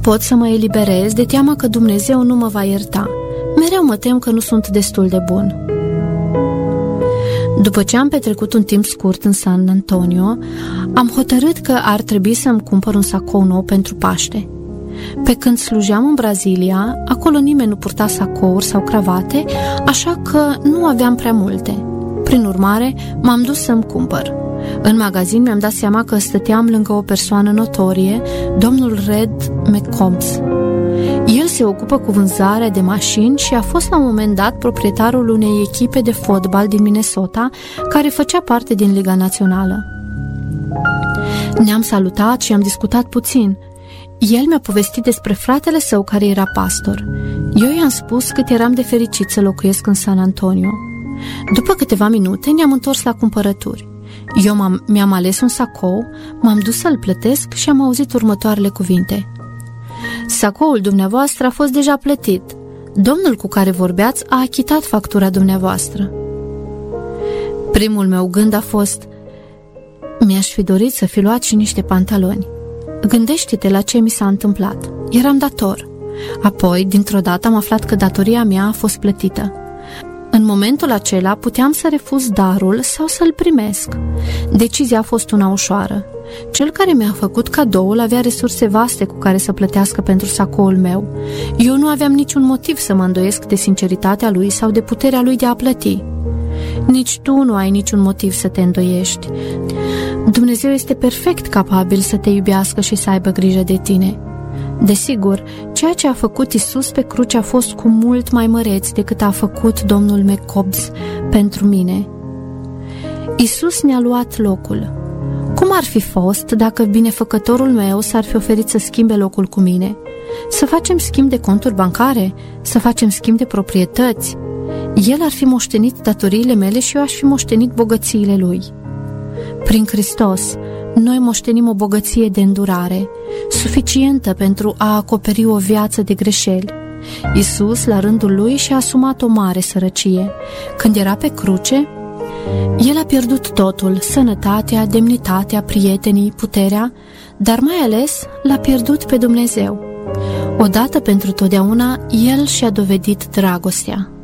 pot să mă eliberez de teama că Dumnezeu nu mă va ierta. Mereu mă tem că nu sunt destul de bun. După ce am petrecut un timp scurt în San Antonio, am hotărât că ar trebui să-mi cumpăr un sacou nou pentru Paște. Pe când slujeam în Brazilia, acolo nimeni nu purta sacouri sau cravate, așa că nu aveam prea multe. Prin urmare, m-am dus să-mi cumpăr. În magazin mi-am dat seama că stăteam lângă o persoană notorie, domnul Red McCombs. El se ocupă cu vânzarea de mașini și a fost la un moment dat proprietarul unei echipe de fotbal din Minnesota, care făcea parte din Liga Națională. Ne-am salutat și am discutat puțin. El mi-a povestit despre fratele său care era pastor. Eu i-am spus cât eram de fericit să locuiesc în San Antonio. După câteva minute ne-am întors la cumpărături. Eu mi-am ales un sacou, m-am dus să-l plătesc și am auzit următoarele cuvinte: sacoul dumneavoastră a fost deja plătit. Domnul cu care vorbeați a achitat factura dumneavoastră. Primul meu gând a fost: mi-aș fi dorit să fi luat și niște pantaloni. Gândește-te la ce mi s-a întâmplat. Eram dator. Apoi, dintr-o dată, am aflat că datoria mea a fost plătită. În momentul acela puteam să refuz darul sau să-l primesc. Decizia a fost una ușoară. Cel care mi-a făcut cadoul avea resurse vaste cu care să plătească pentru sacoul meu. Eu nu aveam niciun motiv să mă îndoiesc de sinceritatea lui sau de puterea lui de a plăti. Nici tu nu ai niciun motiv să te îndoiești. Dumnezeu este perfect capabil să te iubească și să aibă grijă de tine. Desigur, ceea ce a făcut Isus pe cruce a fost cu mult mai măreț decât a făcut domnul McCombs pentru mine. Isus ne-a luat locul. Cum ar fi fost dacă binefăcătorul meu s-ar fi oferit să schimbe locul cu mine? Să facem schimb de conturi bancare? Să facem schimb de proprietăți? El ar fi moștenit datoriile mele și eu aș fi moștenit bogățiile lui. Prin Hristos, noi moștenim o bogăție de îndurare, suficientă pentru a acoperi o viață de greșeli. Isus, la rândul lui, și-a asumat o mare sărăcie. Când era pe cruce, el a pierdut totul: sănătatea, demnitatea, prietenii, puterea, dar mai ales l-a pierdut pe Dumnezeu. Odată pentru totdeauna, el și-a dovedit dragostea.